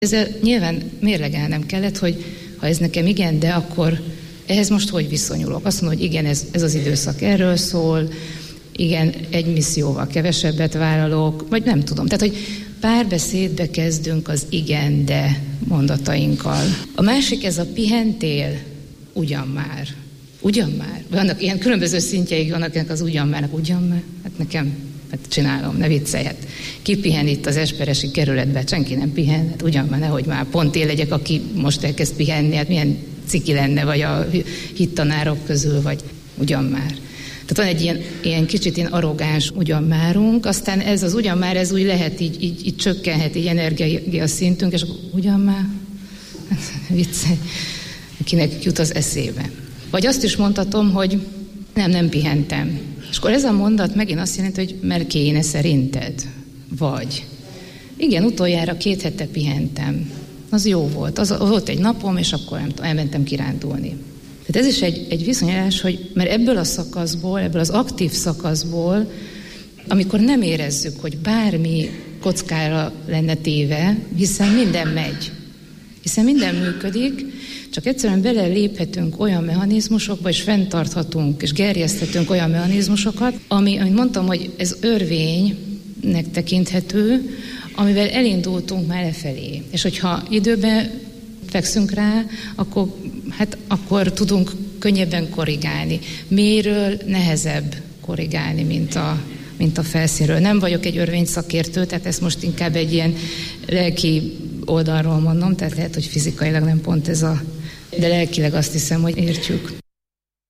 Ezzel nyilván mérlegelnem kellett, hogy ha ez nekem igen, de akkor ehhez most hogy viszonyulok? Azt mondom, hogy igen, ez az időszak erről szól, igen, egy misszióval kevesebbet vállalok, vagy nem tudom. Tehát, hogy párbeszédbe kezdünk az igen, de mondatainkkal. A másik, ez a pihentél, ugyan már. Vannak ilyen különböző szintjeik vannak ennek az ugyan már. Hát nekem, csinálom, ne viccelj. Hát ki pihen itt az Esperesi kerületben? Senki nem pihen, hát ugyan már, nehogy már pont én legyek, aki most elkezd pihenni, hát milyen ciki lenne, vagy a hittanárok közül, vagy ugyan már. Tehát van egy ilyen kicsit ilyen arrogáns ugyanmárunk, aztán ez az ugyanmár, ez úgy lehet, így csökkenhet, így energia szintünk, és akkor ugyanmár, viccelj, kinek jut az eszébe. Vagy azt is mondhatom, hogy nem pihentem. És akkor ez a mondat megint azt jelenti, hogy mert kéne szerinted. Vagy igen, utoljára 2 hete pihentem. Az jó volt. Az volt egy napom, és akkor nem tudom, elmentem kirándulni. Tehát ez is egy viszonyulás, hogy mert ebből a szakaszból, ebből az aktív szakaszból, amikor nem érezzük, hogy bármi kockára lenne téve, hiszen minden megy, hiszen minden működik, csak egyszerűen beleléphetünk olyan mechanizmusokba, és fenntarthatunk, és gerjeszthetünk olyan mechanizmusokat, amit mondtam, hogy ez örvénynek tekinthető, amivel elindultunk már lefelé. És hogyha időben fekszünk rá, akkor tudunk könnyebben korrigálni. Mélyről nehezebb korrigálni, mint a felszínről. Nem vagyok egy örvényszakértő, tehát ezt most inkább egy ilyen lelki oldalról mondom, tehát lehet, hogy fizikailag nem pont ez de lelkileg azt hiszem, hogy értjük.